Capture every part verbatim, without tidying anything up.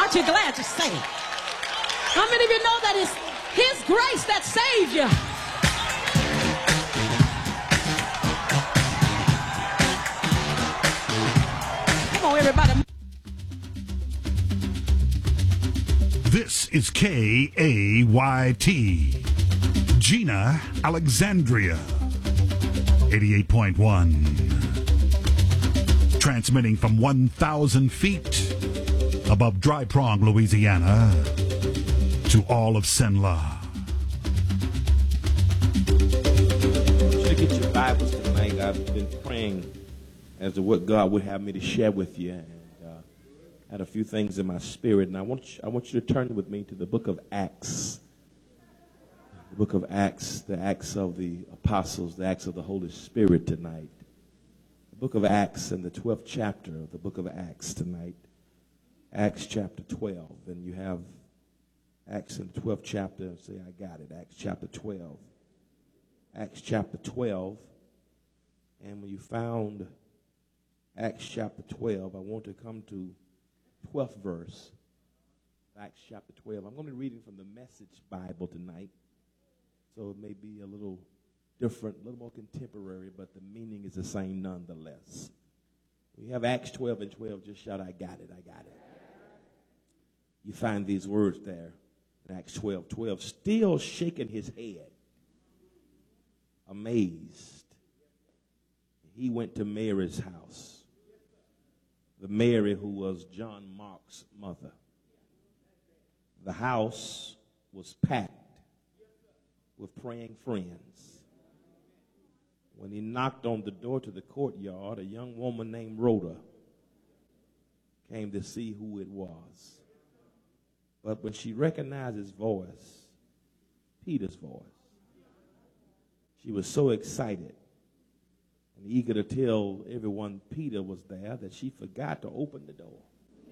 Aren't you glad you're saved? How many of you know that it's His grace that saved you? Come on, everybody. This is K A Y T, Gina, Alexandria, eighty-eight point one. Transmitting from one thousand feet above Dry Prong, Louisiana, to all of Cenla. To get your Bibles tonight, I've been praying as to what God would have me to share with you, and uh, had a few things in my spirit, and I want you, I want you to turn with me to the book of Acts. The book of Acts, the Acts of the Apostles, the Acts of the Holy Spirit tonight. The book of Acts and the twelfth chapter of the book of Acts tonight. Acts chapter twelve, and you have Acts in the twelfth chapter. Say, I got it. Acts chapter twelve. Acts chapter twelve. And when you found Acts chapter twelve, I want to come to twelfth verse. Acts chapter twelve. I'm going to be reading from the Message Bible tonight. So it may be a little different, a little more contemporary, but the meaning is the same nonetheless. We have Acts twelve and twelve. Just shout, I got it, I got it. You find these words there in Acts twelve twelve. Still shaking his head, amazed, he went to Mary's house. The Mary who was John Mark's mother. The house was packed with praying friends. When he knocked on the door to the courtyard, a young woman named Rhoda came to see who it was. But when she recognized his voice, Peter's voice, she was so excited and eager to tell everyone Peter was there that she forgot to open the door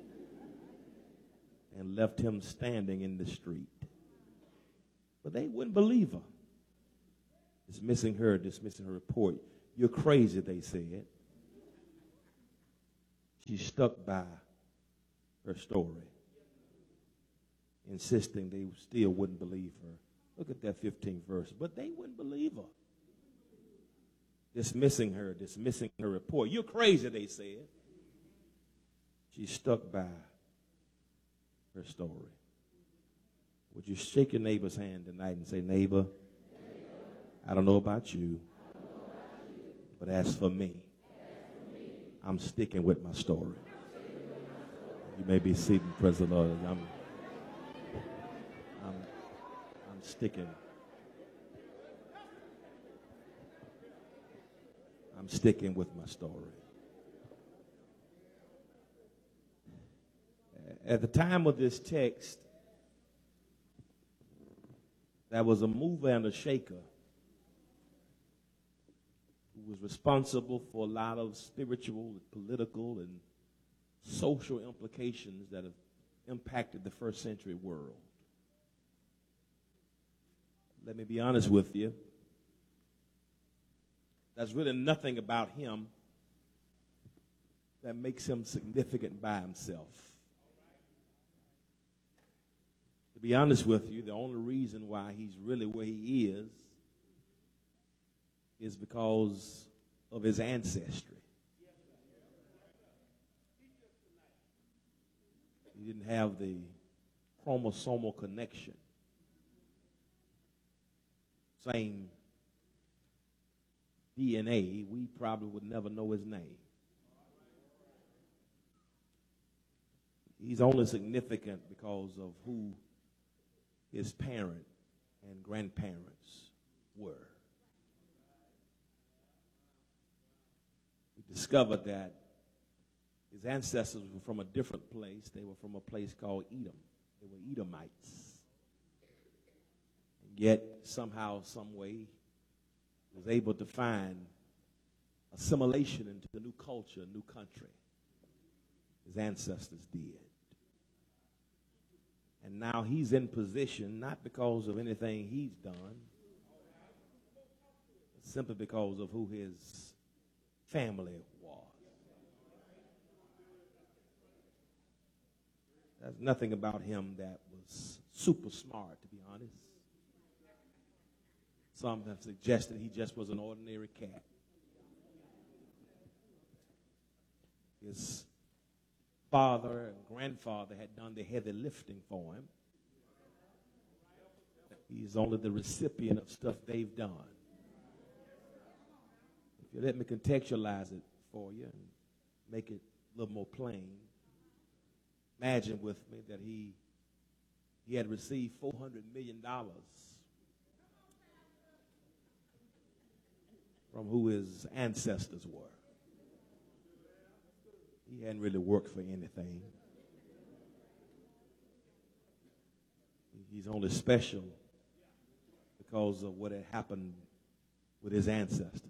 and left him standing in the street. But they wouldn't believe her. Dismissing her, dismissing her report. You're crazy, they said. She stuck by her story, insisting they still wouldn't believe her. Look at that fifteenth verse. But they wouldn't believe her. Dismissing her, dismissing her report. You're crazy, they said. She stuck by her story. Would you shake your neighbor's hand tonight and say, neighbor, I don't know about you, but as for me, I'm sticking with my story. You may be seated, praise the Lord. I'm, I'm, I'm sticking. I'm sticking with my story. At the time of this text, there was a mover and a shaker who was responsible for a lot of spiritual, political, and social implications that have impacted the first century world. Let me be honest with you. There's really nothing about him that makes him significant by himself. To be honest with you, the only reason why he's really where he is is because of his ancestry. He didn't have the chromosomal connection. Same D N A, we probably would never know his name. He's only significant because of who his parent and grandparents were. We discovered that his ancestors were from a different place. They were from a place called Edom. They were Edomites. And yet, somehow, some way, was able to find assimilation into the new culture, new country. His ancestors did. And now he's in position, not because of anything he's done, but simply because of who his family was. There's nothing about him that was super smart, to be honest. Some have suggested he just was an ordinary cat. His father and grandfather had done the heavy lifting for him. He's only the recipient of stuff they've done. If you let me contextualize it for you and make it a little more plain, imagine with me that he he had received four hundred million dollars from who his ancestors were. He hadn't really worked for anything. He's only special because of what had happened with his ancestors.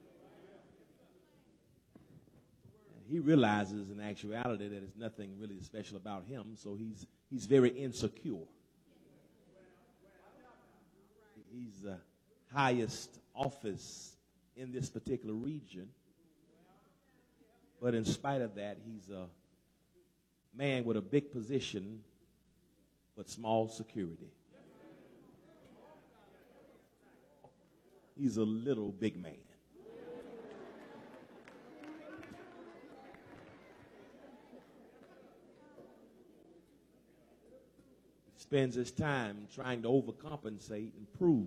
And he realizes in actuality that there's nothing really special about him, so he's he's very insecure. He's the highest office in this particular region. But in spite of that, he's a man with a big position, but small security. He's a little big man. He spends his time trying to overcompensate and prove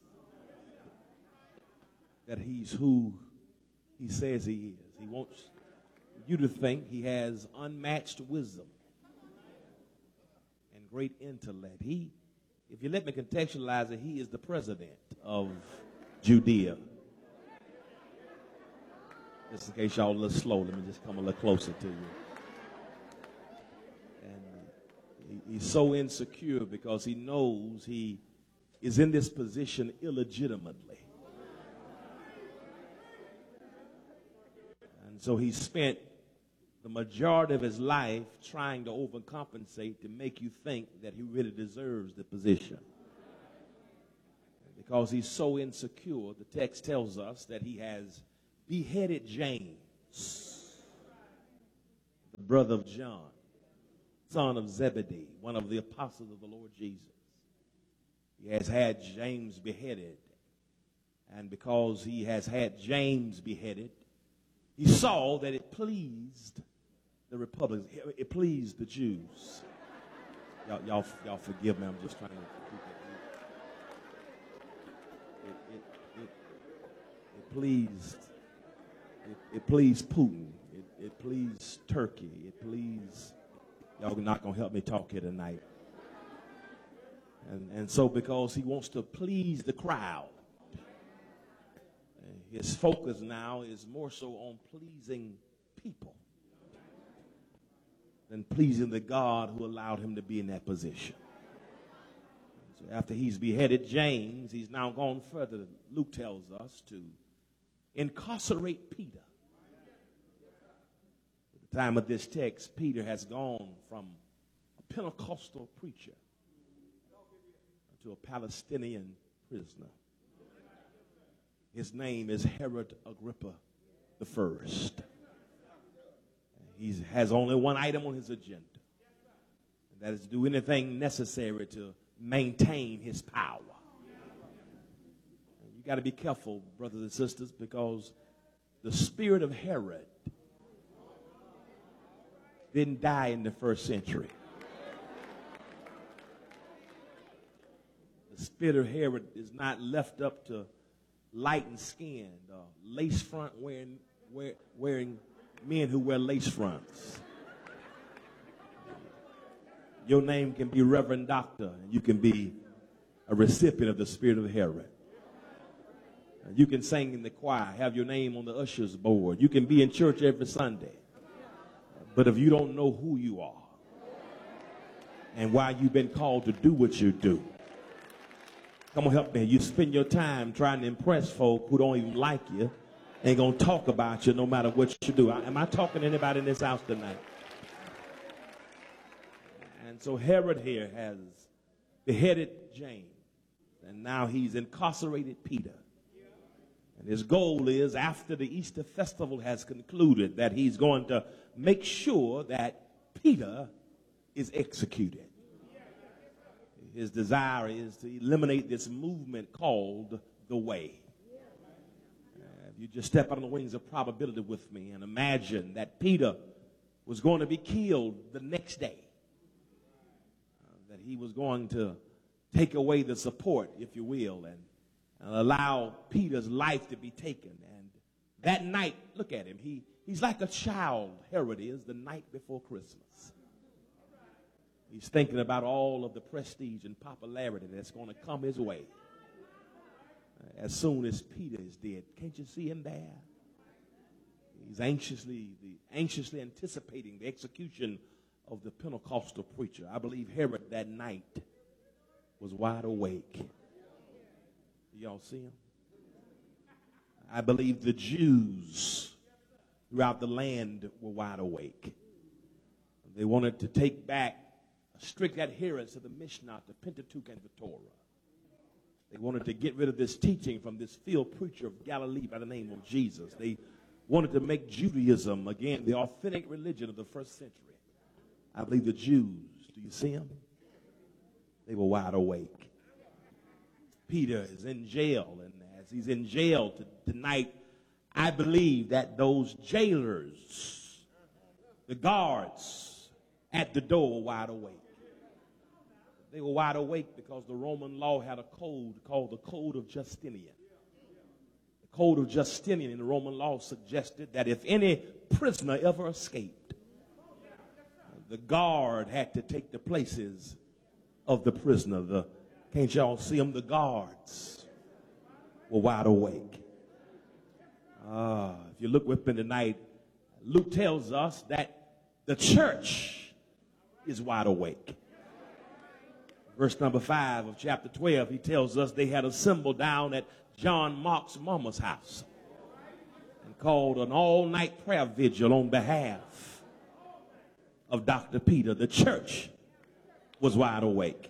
that he's who he says he is. He wants you to think he has unmatched wisdom and great intellect. He, if you let me contextualize it, he is the president of Judea. Just in case y'all a little slow, let me just come a little closer to you. And he, he's so insecure because he knows he is in this position illegitimately. And so he spent the majority of his life trying to overcompensate to make you think that he really deserves the position. Because he's so insecure, the text tells us that he has beheaded James, the brother of John, son of Zebedee, one of the apostles of the Lord Jesus. He has had James beheaded. And because he has had James beheaded, he saw that it pleased the Republicans. It pleased the Jews. Y'all, y'all, y'all forgive me. I'm just trying to keep it. It, it, it, it pleased. It, it pleased Putin. It, it pleased Turkey. It pleased. Y'all are not gonna help me talk here tonight. And and so because he wants to please the crowd, his focus now is more so on pleasing people than pleasing the God who allowed him to be in that position. So after he's beheaded James, he's now gone further, Luke tells us, to incarcerate Peter. At the time of this text, Peter has gone from a Pentecostal preacher to a Palestinian prisoner. His name is Herod Agrippa the First. He has only one item on his agenda, and that is to do anything necessary to maintain his power. And you got to be careful, brothers and sisters, because the spirit of Herod didn't die in the first century. The spirit of Herod is not left up to light skinned, uh, lace front wearing, wear, wearing men who wear lace fronts. Your name can be Reverend Doctor, and you can be a recipient of the spirit of Herod. Uh, you can sing in the choir, have your name on the usher's board. You can be in church every Sunday. But if you don't know who you are and why you've been called to do what you do, come on, help me. You spend your time trying to impress folk who don't even like you, ain't going to talk about you no matter what you do. Am I talking to anybody in this house tonight? And so Herod here has beheaded James, and now he's incarcerated Peter. And his goal is, after the Easter festival has concluded, that he's going to make sure that Peter is executed. His desire is to eliminate this movement called the way. Uh, if you just step out on the wings of probability with me and imagine that Peter was going to be killed the next day, uh, that he was going to take away the support, if you will, and, and allow Peter's life to be taken. And that night, look at him, he, he's like a child, Herod is, the night before Christmas. He's thinking about all of the prestige and popularity that's going to come his way as soon as Peter is dead. Can't you see him there? He's anxiously, the, anxiously anticipating the execution of the Pentecostal preacher. I believe Herod that night was wide awake. Do y'all see him? I believe the Jews throughout the land were wide awake. They wanted to take back a strict adherence to the Mishnah, the Pentateuch, and the Torah. They wanted to get rid of this teaching from this field preacher of Galilee by the name of Jesus. They wanted to make Judaism, again, the authentic religion of the first century. I believe the Jews, do you see them? They were wide awake. Peter is in jail, and as he's in jail to, tonight, I believe that those jailers, the guards at the door, were wide awake. They were wide awake because the Roman law had a code called the Code of Justinian. The Code of Justinian in the Roman law suggested that if any prisoner ever escaped, the guard had to take the places of the prisoner. The, can't y'all see them? The guards were wide awake. Uh, if you look with me tonight, Luke tells us that the church is wide awake. Verse number five of chapter twelve, he tells us they had assembled down at John Mark's mama's house and called an all-night prayer vigil on behalf of Doctor Peter. The church was wide awake.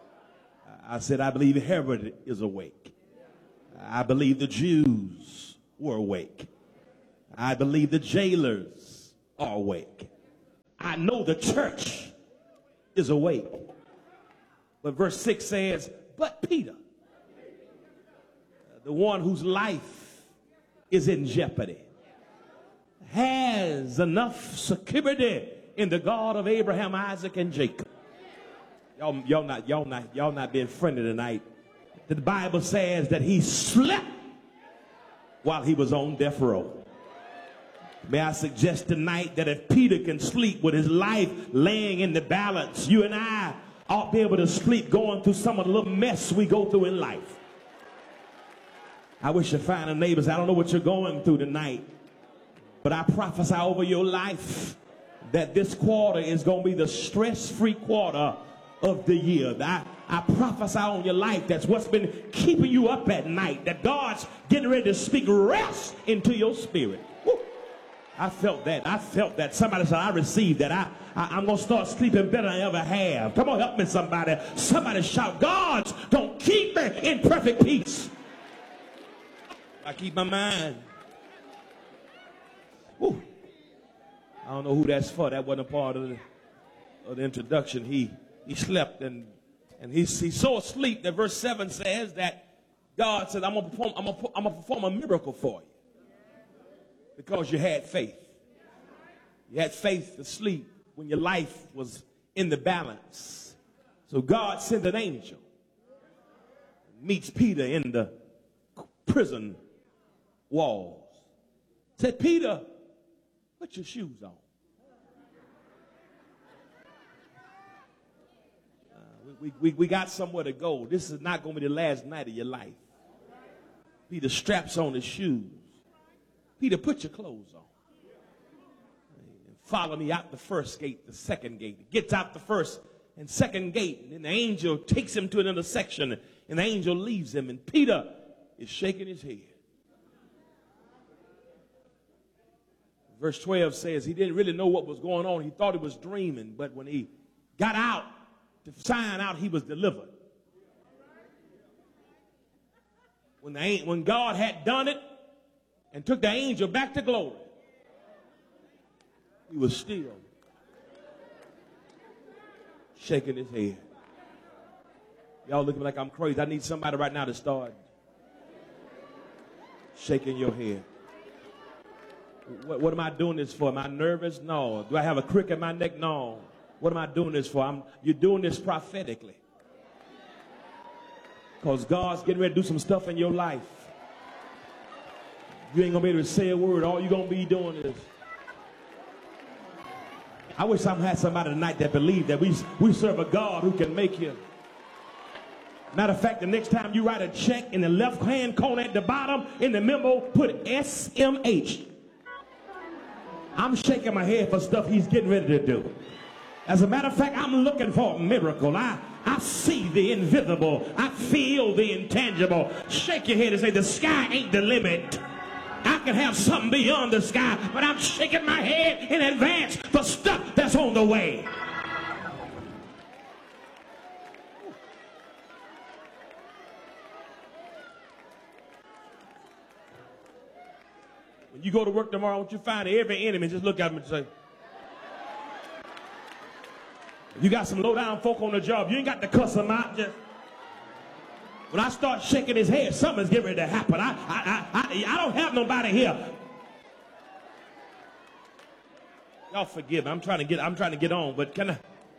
I said, I believe Herod is awake. I believe the Jews were awake. I believe the jailers are awake. I know the church is awake. But verse six says, but Peter, the one whose life is in jeopardy, has enough security in the God of Abraham, Isaac, and Jacob. Y'all, y'all not, y'all not, y'all not being friendly tonight. The Bible says that he slept while he was on death row. May I suggest tonight that if Peter can sleep with his life laying in the balance, you and I ought to be able to sleep going through some of the little mess we go through in life. I wish you find a neighbors. I don't know what you're going through tonight, but I prophesy over your life that this quarter is going to be the stress-free quarter of the year. I, I prophesy on your life that's what's been keeping you up at night, that God's getting ready to speak rest into your spirit. Woo. I felt that. I felt that. Somebody said, I received that. I, I, I'm going to start sleeping better than I ever have. Come on, help me, somebody. Somebody shout, God's going to keep me in perfect peace. I keep my mind. Woo. I don't know who that's for. That wasn't a part of the, of the introduction. He he slept, and and he's, he's so asleep that verse seven says that God said, I'm going to perform, I'm going to, I'm going to perform a miracle for you. Because you had faith. You had faith to sleep when your life was in the balance. So God sent an angel. Meets Peter in the prison walls. Said, Peter, put your shoes on. Uh, we, we, we got somewhere to go. This is not going to be the last night of your life. Peter straps on his shoes. Peter, put your clothes on. Follow me out the first gate, the second gate. He gets out the first and second gate, and then the angel takes him to an intersection, and the angel leaves him, and Peter is shaking his head. Verse twelve says he didn't really know what was going on. He thought he was dreaming, but when he got out to find out, he was delivered. When, the, when God had done it, and took the angel back to glory, he was still. shaking his head. Y'all looking like I'm crazy. I need somebody right now to start shaking your head. What, what am I doing this for? Am I nervous? No. Do I have a crick in my neck? No. What am I doing this for? I'm, you're doing this prophetically. Because God's getting ready to do some stuff in your life. You ain't going to be able to say a word. All you're going to be doing is... I wish I had somebody tonight that believed that we, we serve a God who can make you. Matter of fact, the next time you write a check, in the left-hand corner at the bottom, in the memo, put S M H. I'm shaking my head for stuff he's getting ready to do. As a matter of fact, I'm looking for a miracle. I, I see the invisible. I feel the intangible. Shake your head and say, the sky ain't the limit. I can have something beyond the sky, but I'm shaking my head in advance for stuff that's on the way. When you go to work tomorrow, won't you find every enemy, just look at them and say, you got some low-down folk on the job, you ain't got to cuss them out. Just when I start shaking his head, something's getting ready to happen. I, I, I, I, I don't have nobody here. Y'all forgive me. I'm trying to get, I'm trying to get on, but can I?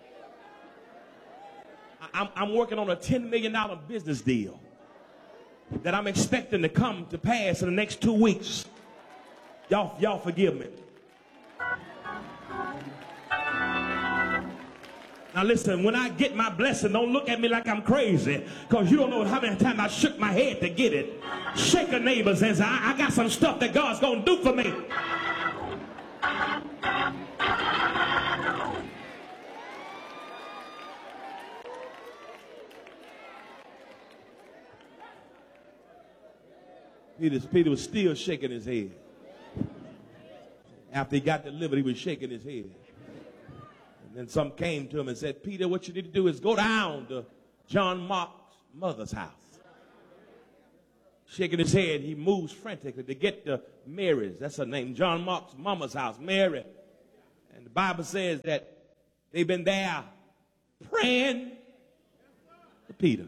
I'm, I'm working on a ten million dollar business deal that I'm expecting to come to pass in the next two weeks. Y'all, y'all forgive me. Now listen, when I get my blessing, don't look at me like I'm crazy, because you don't know how many times I shook my head to get it. Shake a neighbor and say, I, I got some stuff that God's going to do for me. Peter, Peter was still shaking his head. After he got delivered, he was shaking his head. And then some came to him and said, Peter, what you need to do is go down to John Mark's mother's house. Shaking his head, he moves frantically to get to Mary's. That's her name, John Mark's mama's house, Mary. And the Bible says that they've been there praying for Peter.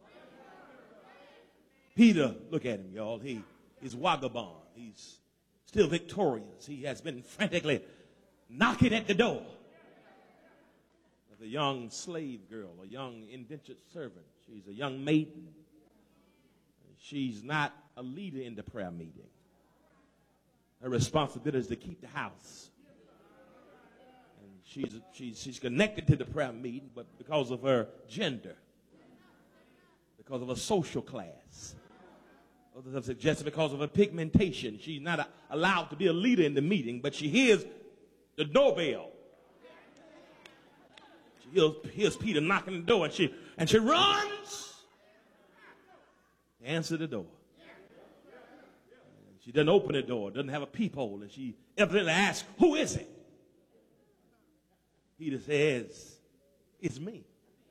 Peter, look at him, y'all. He is vagabond. He's still victorious. He has been frantically knocking at the door of a young slave girl, a young indentured servant. She's a young maiden. She's not a leader in the prayer meeting. Her responsibility is to keep the house. And she's, she's, she's connected to the prayer meeting, but because of her gender, because of her social class, others have suggested because of her pigmentation, she's not a, allowed to be a leader in the meeting, but she hears the doorbell. She hears, hears Peter knocking the door, and she, and she runs to answer the door. And she doesn't open the door, doesn't have a peephole, and she evidently asks, who is it? Peter says, it's me.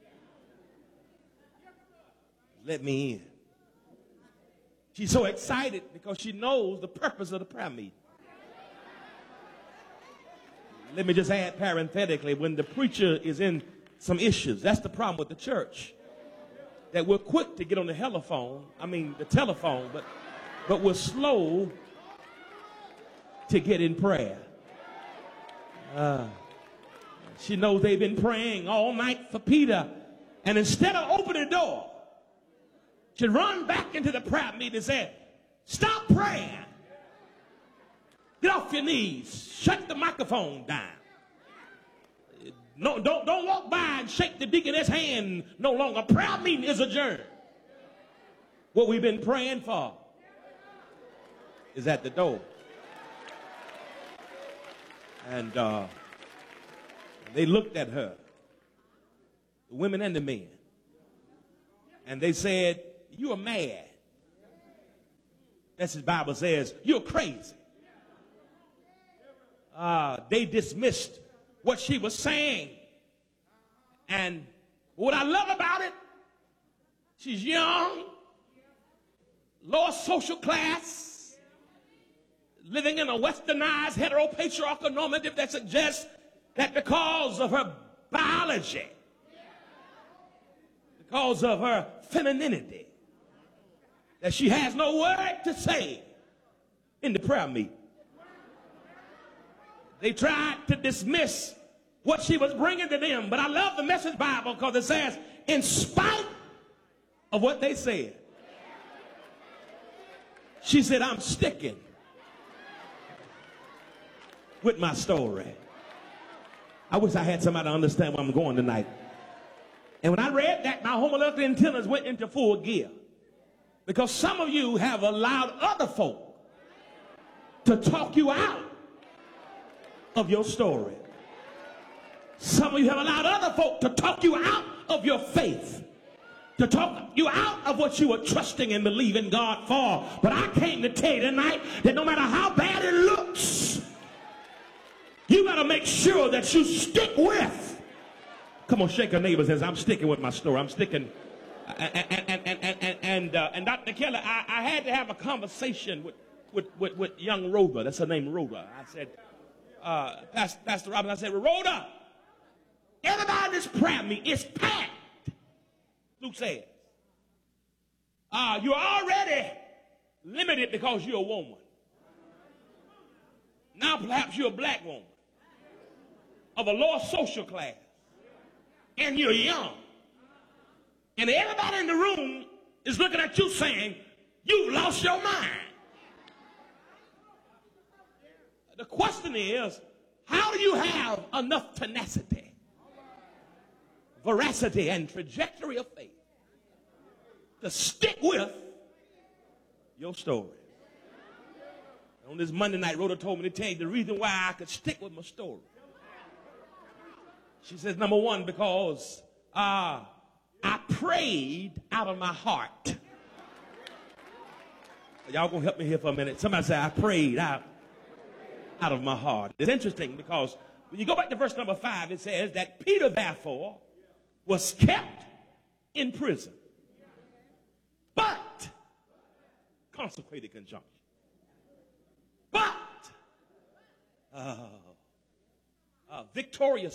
Let me in. She's so excited because she knows the purpose of the prayer meeting. Let me just add parenthetically, when the preacher is in some issues, that's the problem with the church. That we're quick to get on the telephone, I mean the telephone, but, but we're slow to get in prayer. Uh, she knows they've been praying all night for Peter, and instead of opening the door, she run back into the prayer meeting and said, stop praying. Get off your knees. Shut the microphone down. No, don't, don't walk by and shake the deaconess hand no longer. Prayer meeting is adjourned. What we've been praying for is at the door. And uh, they looked at her, the women and the men, and they said, you are mad. That's what the Bible says. You're crazy. Uh, they dismissed what she was saying. And what I love about it, she's young, lower social class, living in a westernized heteropatriarchal normative that suggests that because of her biology, because of her femininity that she has no word to say in the prayer meeting. They tried to dismiss what she was bringing to them, but I love the Message Bible because it says, in spite of what they said, she said, I'm sticking with my story. I wish I had somebody to understand where I'm going tonight. And when I read that, my homiletic antennas went into full gear. Because some of you have allowed other folk to talk you out of your story. Some of you have allowed other folk to talk you out of your faith, to talk you out of what you were trusting and believing God for. But I came to tell you tonight that no matter how bad it looks, you got to make sure that you stick with. Come on, shake your neighbor and says, I'm sticking with my story. I'm sticking. And, and, and, and, and, and, uh, and Doctor Kelly, I, I had to have a conversation with, with, with, with young Rhoda. That's her name, Rhoda. I said, uh, Pastor, Pastor Robin, I said, Rhoda, everybody in this prayer meeting is packed. Luke says, uh, you're already limited because you're a woman. Now perhaps you're a black woman of a lower social class, and you're young. And everybody in the room is looking at you saying, you've lost your mind. The question is, how do you have enough tenacity, veracity, and trajectory of faith to stick with your story? On this Monday night, Rhoda told me to tell you the reason why I could stick with my story. She says, number one, because uh, I prayed out of my heart. Y'all gonna help me here for a minute. Somebody say, I prayed out, out of my heart. It's interesting because when you go back to verse number five, it says that Peter, therefore, was kept in prison. But, consecrated conjunction. But, uh, uh, victorious